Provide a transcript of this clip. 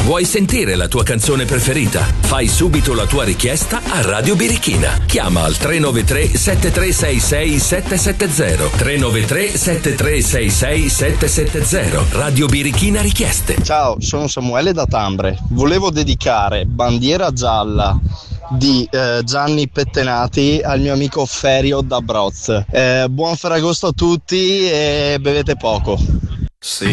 Vuoi sentire la tua canzone preferita? Fai subito la tua richiesta a Radio Birichina. Chiama al 393 7366 770. 393 7366 770. Radio Birichina Richieste. Ciao, sono Samuele da Tambre. Volevo dedicare Bandiera gialla di Gianni Pettenati al mio amico Ferio da Broz. Buon Ferragosto a tutti e bevete poco. Sì.